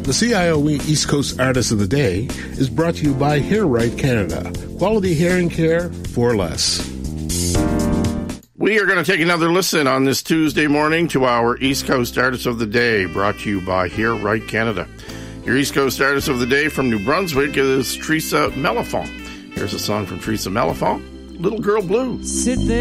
The CIOE East Coast Artist of the Day is brought to you by Hair Right Canada. Quality hearing care for less. We are going to take another listen on this Tuesday morning to our East Coast Artist of the Day, brought to you by Hair Right Canada. Your East Coast Artist of the Day from New Brunswick is Teresa Mellifont. Here's a song from Teresa Mellifont, Little Girl Blue. Sit there.